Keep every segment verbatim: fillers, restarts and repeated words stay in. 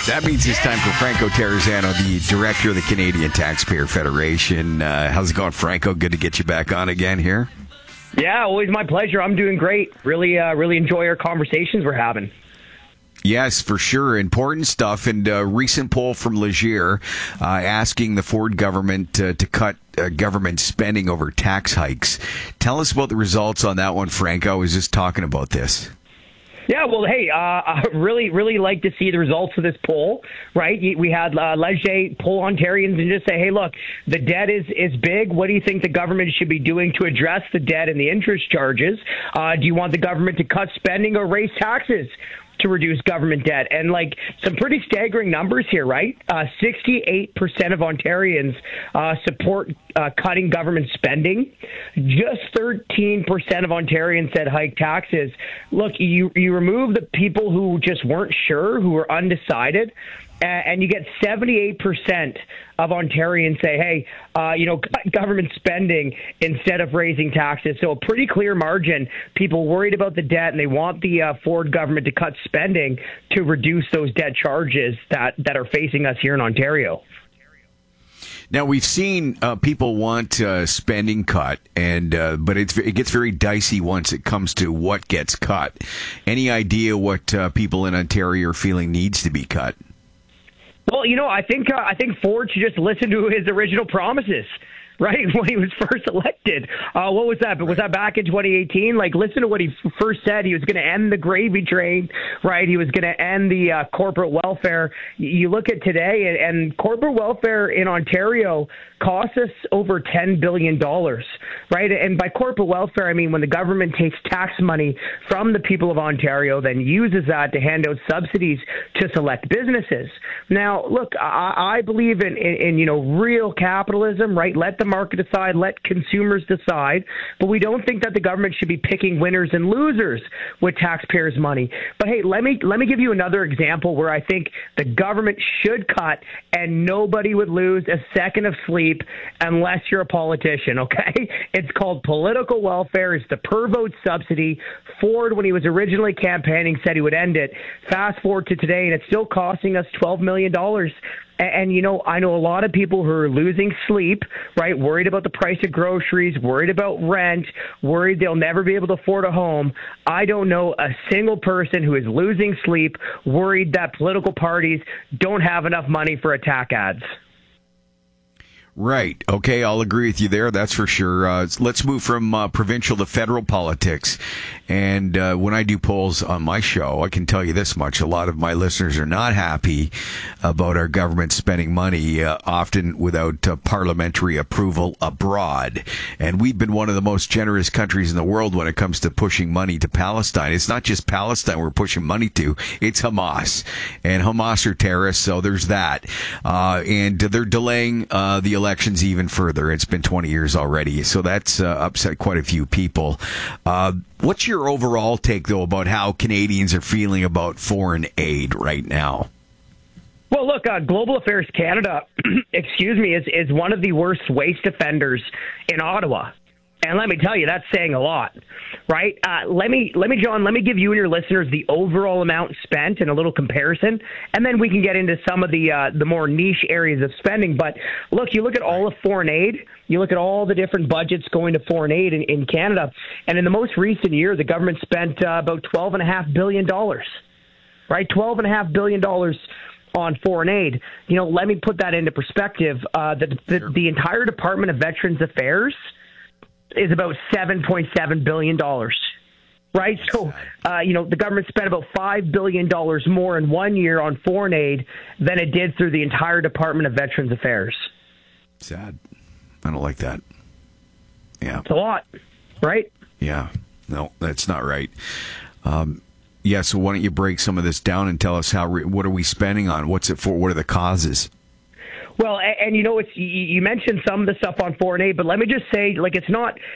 That means it's time for Franco Terrazzano, the director of the Canadian Taxpayer Federation. Uh, how's it going, Franco? Good to get you back on again here. Yeah, always my pleasure. I'm doing great. Really, uh, really enjoy our conversations we're having. Yes, for sure. Important stuff. And a recent poll from Leger uh, asking the Ford government uh, to cut uh, government spending over tax hikes. Tell us about the results on that one, Franco. I was just talking about this. Yeah, well, hey, uh, I really, really like to see the results of this poll, right? We had uh, Leger poll Ontarians and just say, hey, look, the debt is, is big. What do you think the government should be doing to address the debt and the interest charges? Uh, do you want the government to cut spending or raise taxes to reduce government debt? And like some pretty staggering numbers here, right? Uh, sixty-eight percent of Ontarians uh, support uh, cutting government spending. Just thirteen percent of Ontarians said hike taxes. Look, you, you remove the people who just weren't sure, who were undecided, and you get seventy-eight percent of Ontarians say, hey, uh, you know, cut government spending instead of raising taxes. So a pretty clear margin. People worried about the debt, and they want the uh, Ford government to cut spending to reduce those debt charges that, that are facing us here in Ontario. Now, we've seen uh, people want uh, spending cut, and uh, but it's, it gets very dicey once it comes to what gets cut. Any idea what uh, people in Ontario are feeling needs to be cut? Well, you know, I think uh, I think Ford should just listen to his original promises, right, when he was first elected. Uh, what was that? But was that back in twenty eighteen? Like, listen to what he first said. He was going to end the gravy train, right? He was going to end the uh, corporate welfare. You look at today, and, and corporate welfare in Ontario costs us over ten billion dollars, right? And by corporate welfare, I mean when the government takes tax money from the people of Ontario, then uses that to hand out subsidies to select businesses. Now, look, I, I believe in, in, in, you know, real capitalism, right? Let the market decide, let consumers decide, but we don't think that the government should be picking winners and losers with taxpayers' money. But hey, let me let me give you another example where I think the government should cut and nobody would lose a second of sleep unless you're a politician, okay? It's called political welfare. It's the per vote subsidy. Ford, when he was originally campaigning, said he would end it. Fast forward to today, and it's still costing us twelve million dollars. And, you know, I know a lot of people who are losing sleep, right, worried about the price of groceries, worried about rent, worried they'll never be able to afford a home. I don't know a single person who is losing sleep, worried that political parties don't have enough money for attack ads. Right. Okay, I'll agree with you there. That's for sure. Uh, let's move from uh, provincial to federal politics. And uh, when I do polls on my show, I can tell you this much. A lot of my listeners are not happy about our government spending money, uh, often without uh, parliamentary approval abroad. And we've been one of the most generous countries in the world when it comes to pushing money to Palestine. It's not just Palestine we're pushing money to. It's Hamas. And Hamas are terrorists, so there's that. Uh, and they're delaying uh, the elections even further. It's been twenty years already, so that's uh, upset quite a few people. Uh, what's your overall take, though, about how Canadians are feeling about foreign aid right now? Well, look, uh, Global Affairs Canada, excuse me, is, is one of the worst waste offenders in Ottawa. And let me tell you, that's saying a lot, right? Uh, let me, let me, John, let me give you and your listeners the overall amount spent and a little comparison, and then we can get into some of the uh, the more niche areas of spending. But look, you look at all of foreign aid, you look at all the different budgets going to foreign aid in, in Canada, and in the most recent year, the government spent uh, about twelve point five billion dollars, right? twelve point five billion dollars on foreign aid. You know, let me put that into perspective. Uh, the, the, Sure. the entire Department of Veterans Affairs is about seven point seven billion dollars, right? So, uh, you know, the government spent about five billion dollars more in one year on foreign aid than it did through the entire Department of Veterans Affairs. Sad. I don't like that. Yeah. It's a lot, right? Yeah. No, that's not right. Um, yeah, so why don't you break some of this down and tell us how re- what are we spending on? What's it for? What are the causes? Well, and, and you know, it's you mentioned some of the stuff on foreign aid, but let me just say, like, it's not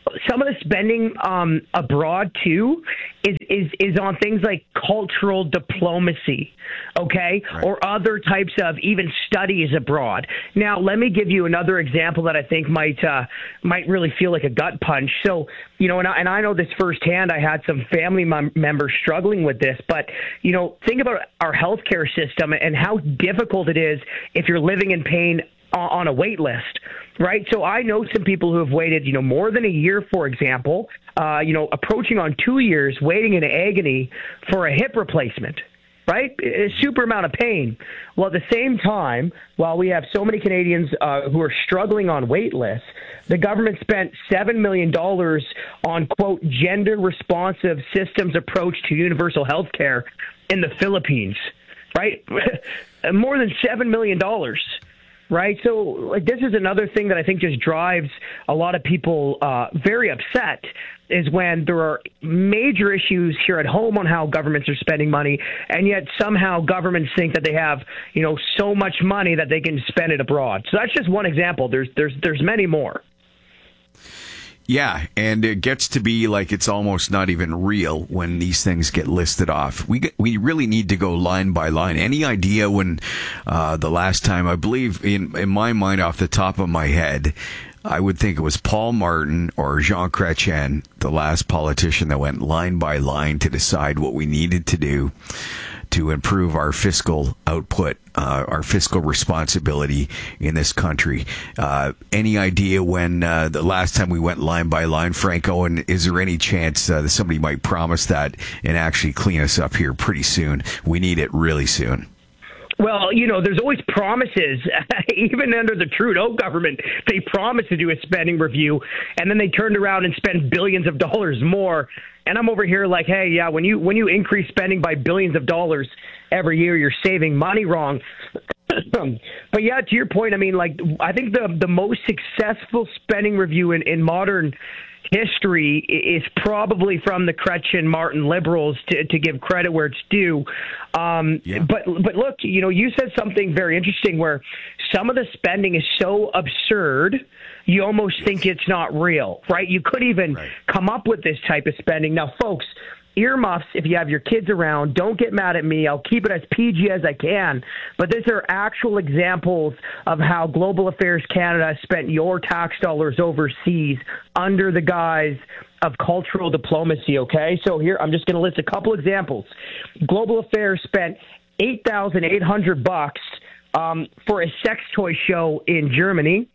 some of the spending um, abroad too is, is is on things like cultural diplomacy, okay, right. or other types of even studies abroad. Now, let me give you another example that I think might uh, might really feel like a gut punch. So, you know, and I, and I know this firsthand. I had some family mem- members struggling with this, but you know, think about our healthcare system and how difficult it is if you're living in pain on a wait list, right? So I know some people who have waited, you know, more than a year, for example, uh, you know, approaching on two years, waiting in agony for a hip replacement, right? A super amount of pain. Well, at the same time, while we have so many Canadians uh, who are struggling on wait lists, the government spent seven million dollars on, quote, gender-responsive systems approach to universal health care in the Philippines, right? More than seven million dollars. Right. So like, this is another thing that I think just drives a lot of people uh, very upset is when there are major issues here at home on how governments are spending money. And yet somehow governments think that they have, you know, so much money that they can spend it abroad. So that's just one example. There's there's there's many more. Yeah, and it gets to be like it's almost not even real when these things get listed off. We get, we really need to go line by line. Any idea when uh, the last time, I believe, in, in my mind, off the top of my head, I would think it was Paul Martin or Jean Chrétien, the last politician that went line by line to decide what we needed to do to improve our fiscal output, uh, our fiscal responsibility in this country. Uh, any idea when uh, the last time we went line by line, Franco? And is there any chance uh, that somebody might promise that and actually clean us up here pretty soon? We need it really soon. Well, you know, there's always promises. Even under the Trudeau government, they promised to do a spending review, and then they turned around and spent billions of dollars more. And I'm over here like, hey, yeah, when you when you increase spending by billions of dollars every year, you're saving money wrong. But yeah, to your point, I mean, like, I think the the most successful spending review in, in modern history is probably from the Chrétien Martin Liberals, to, to give credit where it's due. Um, yeah. But but look, you know, you said something very interesting where some of the spending is so absurd, you almost think it's not real, right? You could even right. come up with this type of spending. Now, folks, earmuffs, if you have your kids around, don't get mad at me. I'll keep it as P G as I can. But these are actual examples of how Global Affairs Canada spent your tax dollars overseas under the guise of cultural diplomacy, okay? So here, I'm just going to list a couple examples. Global Affairs spent eight thousand eight hundred bucks um, for a sex toy show in Germany.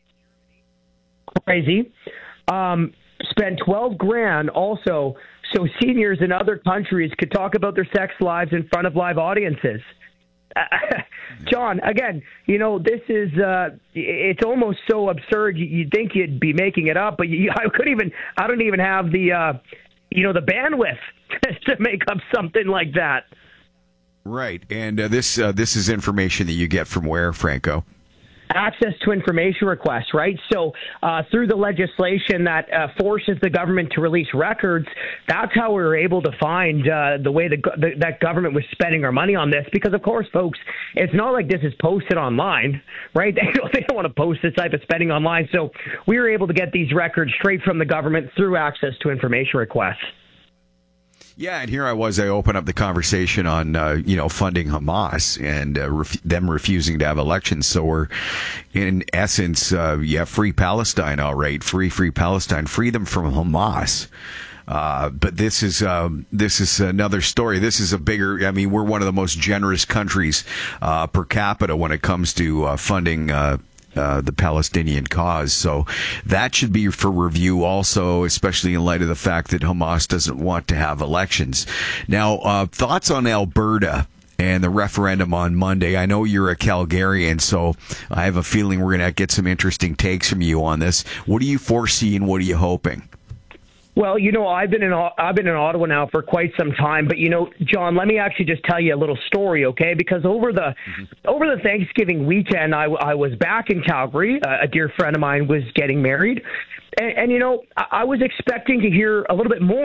Crazy. Um, spent twelve grand also so seniors in other countries could talk about their sex lives in front of live audiences. Uh, John, again, you know, this is, uh, it's almost so absurd. You, you'd think you'd be making it up, but you, I could even, I don't even have the, uh, you know, the bandwidth to make up something like that. Right. And uh, this, uh, this is information that you get from where, Franco? Access to information requests, right? So uh, through the legislation that uh, forces the government to release records, that's how we were able to find uh, the way the, the, that government was spending our money on this. Because, of course, folks, it's not like this is posted online, right? They don't, they don't want to post this type of spending online. So we were able to get these records straight from the government through access to information requests. Yeah, and here I was. I opened up the conversation on, uh, you know, funding Hamas and uh, ref- them refusing to have elections. So we're, in essence, uh, yeah, free Palestine, all right, free, free Palestine, free them from Hamas. Uh, but this is um, this is another story. This is a bigger. I mean, we're one of the most generous countries uh, per capita when it comes to uh, funding Uh, Uh, the Palestinian cause. So that should be for review also, especially in light of the fact that Hamas doesn't want to have elections. Now, uh, thoughts on Alberta and the referendum on Monday. I know you're a Calgarian, so I have a feeling we're going to get some interesting takes from you on this. What do you foresee and what are you hoping? Well, you know, I've been in I've been in Ottawa now for quite some time, but you know, John, let me actually just tell you a little story, okay? Because over the mm-hmm. over the Thanksgiving weekend, I, I was back in Calgary. Uh, a dear friend of mine was getting married, and, and you know, I, I was expecting to hear a little bit more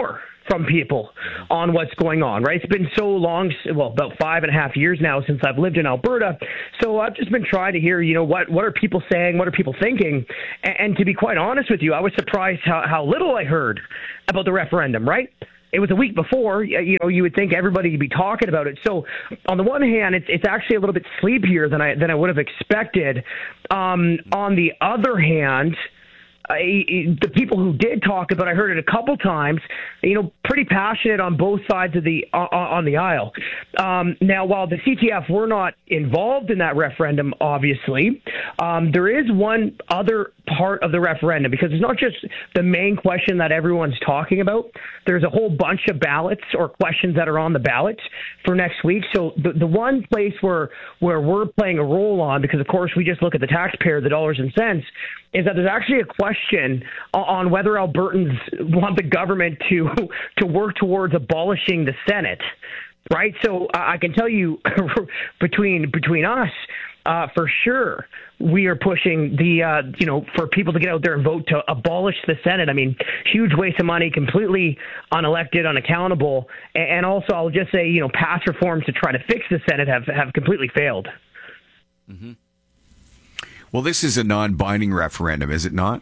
from people on what's going on, right? It's been so long, well, about five and a half years now since I've lived in Alberta. So I've just been trying to hear, you know, what, what are people saying? What are people thinking? And, and to be quite honest with you, I was surprised how, how little I heard about the referendum, right? It was a week before, you know, you would think everybody would be talking about it. So on the one hand, it's it's actually a little bit sleepier than I than I would have expected. Um, on the other hand, I, the people who did talk about it, I heard it a couple times, you know, pretty passionate on both sides of the uh, on the aisle. Um, now, while the C T F were not involved in that referendum, obviously, um, there is one other part of the referendum, because it's not just the main question that everyone's talking about. There's a whole bunch of ballots or questions that are on the ballot for next week. So the, the one place where where we're playing a role on, because of course we just look at the taxpayer, the dollars and cents, is that there's actually a question on whether Albertans want the government to to work towards abolishing the Senate, right? So I can tell you between between us, uh, for sure, we are pushing the, uh, you know, for people to get out there and vote to abolish the Senate. I mean, huge waste of money, completely unelected, unaccountable. And also, I'll just say, you know, past reforms to try to fix the Senate have, have completely failed. Mm-hmm. Well, this is a non-binding referendum, is it not?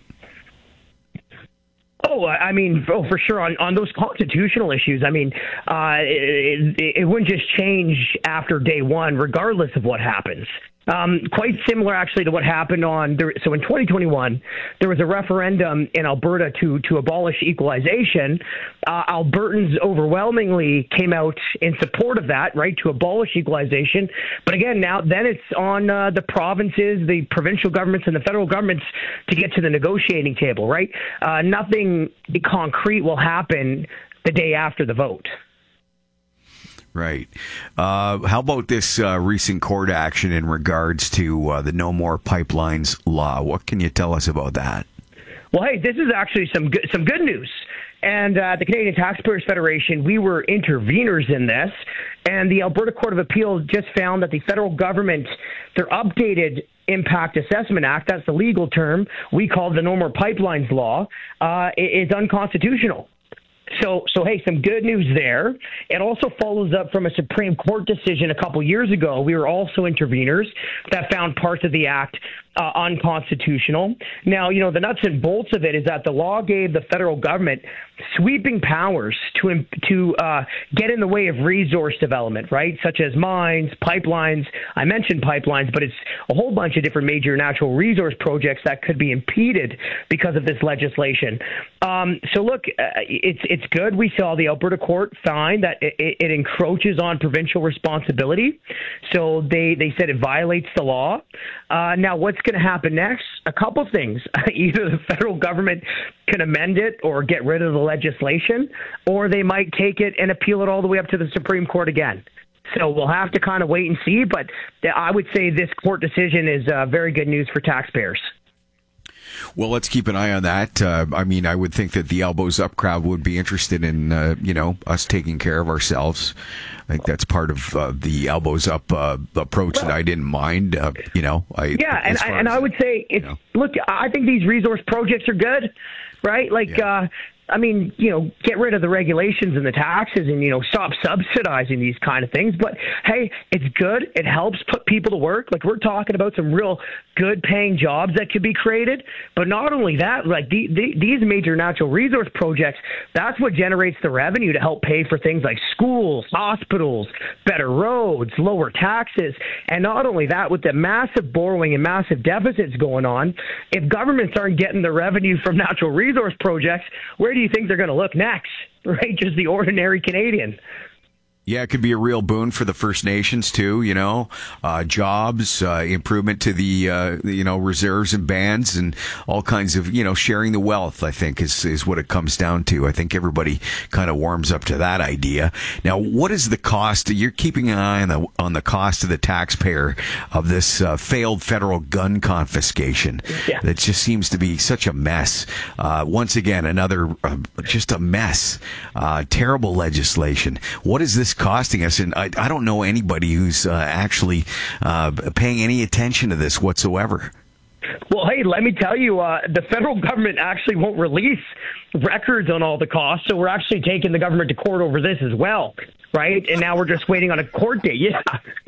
Oh, I mean, oh, for sure. On, on those constitutional issues, I mean, uh, it, it, it wouldn't just change after day one, regardless of what happens. Um, quite similar, actually, to what happened on there. So in twenty twenty-one, there was a referendum in Alberta to to abolish equalization. Uh, Albertans overwhelmingly came out in support of that, right, to abolish equalization. But again, now then it's on uh, the provinces, the provincial governments, and the federal governments to get to the negotiating table, right? Uh, nothing concrete will happen the day after the vote. Right. Uh, how about this uh, recent court action in regards to uh, the No More Pipelines law? What can you tell us about that? Well, hey, this is actually some good, some good news. And uh, the Canadian Taxpayers Federation, we were interveners in this. And the Alberta Court of Appeal just found that the federal government, their updated Impact Assessment Act, that's the legal term, we call the No More Pipelines law, uh, is unconstitutional. So, so hey, some good news there. It also follows up from a Supreme Court decision a couple years ago. We were also interveners that found parts of the act uh, unconstitutional. Now, you know, the nuts and bolts of it is that the law gave the federal government sweeping powers to to uh, get in the way of resource development, right, such as mines, pipelines. I mentioned pipelines, but it's a whole bunch of different major natural resource projects that could be impeded because of this legislation. Um, so, look, uh, it's it's good. We saw the Alberta court find that it, it encroaches on provincial responsibility. So they, they said it violates the law. Uh, now, what's going to happen next? A couple things. Either the federal government can amend it or get rid of the legislation, or they might take it and appeal it all the way up to the Supreme Court again. So we'll have to kind of wait and see. But I would say this court decision is uh, very good news for taxpayers. Well, let's keep an eye on that. Uh, I mean, I would think that the Elbows Up crowd would be interested in, uh, you know, us taking care of ourselves. I think that's part of uh, the Elbows Up uh, approach well, that I didn't mind. Uh, you know, I yeah, and I, and I would say, it's, you know. Look, I think these resource projects are good, right? Like. Yeah. Uh, I mean, you know, get rid of the regulations and the taxes and, you know, stop subsidizing these kind of things. But, hey, it's good. It helps put people to work. Like, we're talking about some real good paying jobs that could be created. But not only that, like the, the, these major natural resource projects, that's what generates the revenue to help pay for things like schools, hospitals, better roads, lower taxes. And not only that, with the massive borrowing and massive deficits going on, if governments aren't getting the revenue from natural resource projects, where do you think they're going to look next? Right? Just the ordinary Canadian. Yeah, it could be a real boon for the First Nations too, you know, uh, jobs, uh, improvement to the, uh, you know, reserves and bands and all kinds of, you know, sharing the wealth, I think is, is what it comes down to. I think everybody kind of warms up to that idea. Now, what is the cost? You're keeping an eye on the, on the cost to the taxpayer of this, uh, failed federal gun confiscation. Yeah. That just seems to be such a mess. Uh, once again, another, uh, just a mess. Uh, terrible legislation. What is this costing us? And I, I don't know anybody who's uh, actually uh, paying any attention to this whatsoever. Well, hey, let me tell you, uh, the federal government actually won't release records on all the costs, so we're actually taking the government to court over this as well, right? And now we're just waiting on a court date. Yeah.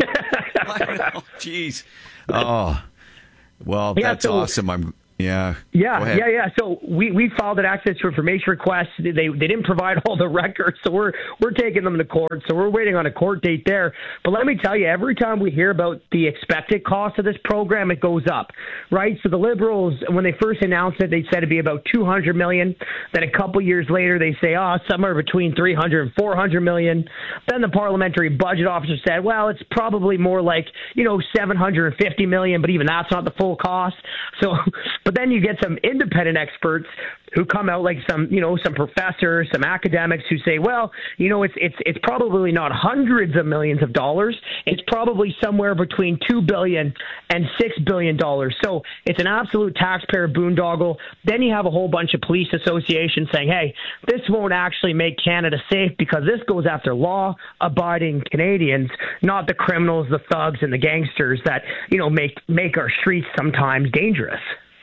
Jeez. Oh, well, yeah, that's so, awesome. I'm. Yeah. Yeah, yeah, yeah. So we, we filed an access to information request. They they didn't provide all the records, so we're we're taking them to court. So we're waiting on a court date there. But let me tell you, every time we hear about the expected cost of this program, it goes up, right? So the Liberals, when they first announced it, they said it'd be about two hundred million dollars. Then a couple years later, they say, oh, somewhere between three hundred and four hundred million dollars. Then the parliamentary budget officer said, well, it's probably more like, you know, seven hundred fifty million dollars, but even that's not the full cost. So. But then you get some independent experts who come out, like some, you know, some professors, some academics who say, well, you know, it's it's it's probably not hundreds of millions of dollars. It's probably somewhere between two billion and six billion dollars. So it's an absolute taxpayer boondoggle. Then you have a whole bunch of police associations saying, hey, this won't actually make Canada safe because this goes after law-abiding Canadians, not the criminals, the thugs, and the gangsters that, you know, make make our streets sometimes dangerous.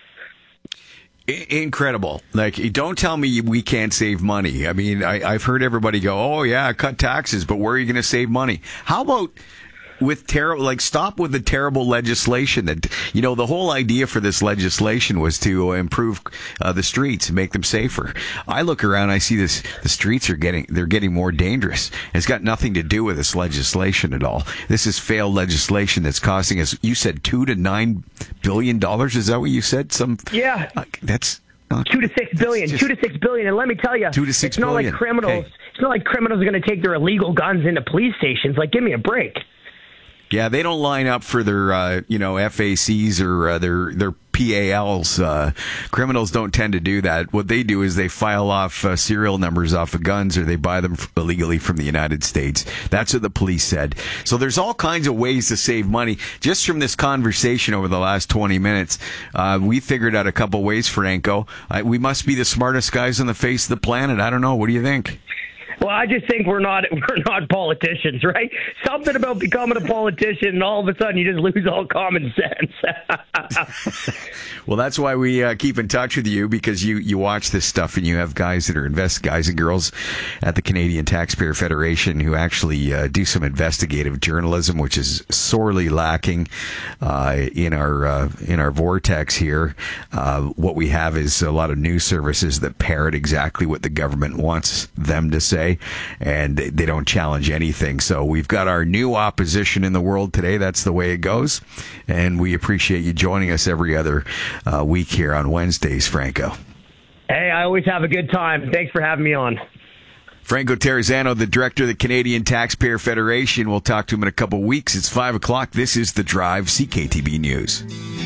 Incredible. Like, don't tell me we can't save money. I mean, I, I've heard everybody go, oh, yeah, cut taxes, but where are you going to save money? How about with terrible, like, stop with the terrible legislation that, you know, the whole idea for this legislation was to improve uh, the streets and make them safer. I look around, I see this, the streets are getting, they're getting more dangerous. It's got nothing to do with this legislation at all. This is failed legislation that's costing us, you said two to nine billion dollars. Is that what you said? Some, yeah. Uh, that's, Uh, two to six billion, just, two to six billion, and let me tell you, two to six it's not billion. like criminals. Okay. It's not like criminals are going to take their illegal guns into police stations. Like, give me a break. Yeah, they don't line up for their, uh, you know, F A Cs or uh, their their P A Ls. Uh, criminals don't tend to do that. What they do is they file off uh, serial numbers off of guns, or they buy them illegally from the United States. That's what the police said. So there's all kinds of ways to save money. Just from this conversation over the last twenty minutes, uh, we figured out a couple ways, Franco. Uh, we must be the smartest guys on the face of the planet. I don't know. What do you think? Well, I just think we're not we're not politicians, right? Something about becoming a politician, and all of a sudden you just lose all common sense. Well, that's why we uh, keep in touch with you, because you, you watch this stuff and you have guys that are invest guys and girls at the Canadian Taxpayer Federation who actually uh, do some investigative journalism, which is sorely lacking uh, in our uh, in our vortex here. Uh, what we have is a lot of news services that parrot exactly what the government wants them to say, and they don't challenge anything. So we've got our new opposition in the world today. That's the way it goes, and we appreciate you joining us every other uh, week here on Wednesdays, Franco. Hey, I always have a good time. Thanks for having me on. Franco Terrazzano, the director of the Canadian Taxpayer Federation. We'll talk to him in a couple weeks. It's five o'clock. This is The Drive, C K T B News.